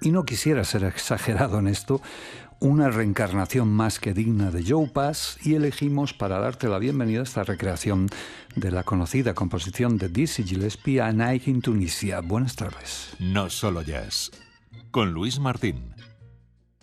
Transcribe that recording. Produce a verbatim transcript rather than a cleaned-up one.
Y no quisiera ser exagerado en esto, una reencarnación más que digna de Joe Pass, y elegimos para darte la bienvenida a esta recreación de la conocida composición de Dizzy Gillespie, A Night in Tunisia. Buenas tardes. No solo jazz, con Luis Martín.